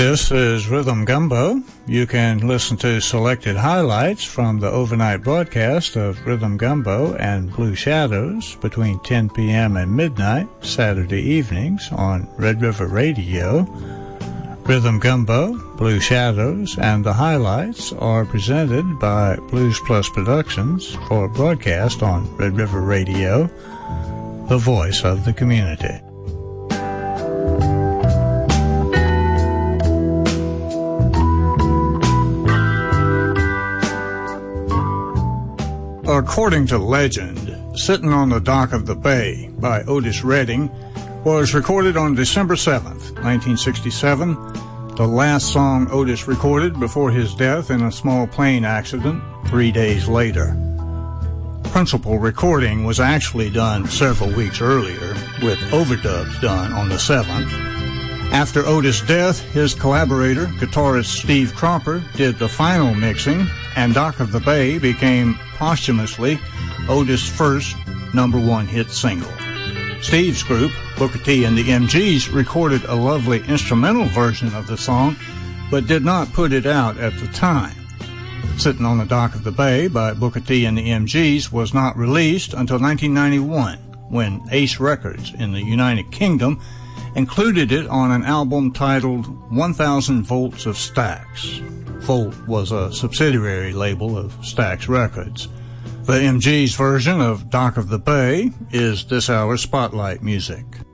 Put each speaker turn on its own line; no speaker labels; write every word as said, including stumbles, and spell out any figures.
This is Rhythm Gumbo. You can listen to selected highlights from the overnight broadcast of Rhythm Gumbo and Blue Shadows between ten p.m. and midnight Saturday evenings on Red River Radio. Rhythm Gumbo, Blue Shadows, and the highlights are presented by Blues Plus Productions for broadcast on Red River Radio, the voice of the community. According to legend, Sitting on the Dock of the Bay by Otis Redding was recorded on December seventh, nineteen sixty-seven, the last song Otis recorded before his death in a small plane accident three days later. Principal recording was actually done several weeks earlier, with overdubs done on the seventh. After Otis' death, his collaborator, guitarist Steve Cropper, did the final mixing, and Dock of the Bay became posthumously Otis' first number one hit single. Steve's group, Booker T and the M Gs, recorded a lovely instrumental version of the song, but did not put it out at the time. Sitting on the Dock of the Bay by Booker T and the M Gs was not released until nineteen ninety-one, when Ace Records in the United Kingdom included it on an album titled one thousand Volts of Stax. Volt was a subsidiary label of Stax Records. The M Gs' version of Dock of the Bay is this hour's Spotlight music.